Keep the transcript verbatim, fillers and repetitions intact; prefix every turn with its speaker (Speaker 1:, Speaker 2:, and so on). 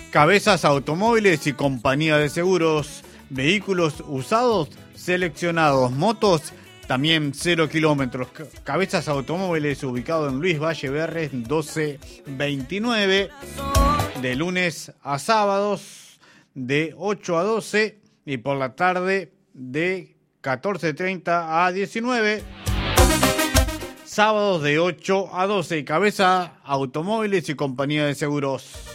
Speaker 1: Cabezas Automóviles y Compañía de Seguros. Vehículos usados seleccionados. Motos también cero kilómetros. Cabezas Automóviles, ubicado en Luis Valle Berres doce veintinueve. De lunes a sábados de ocho a doce y por la tarde de catorce treinta a diecinueve. Sábados de ocho a doce. Cabeza Automóviles y Compañía de Seguros.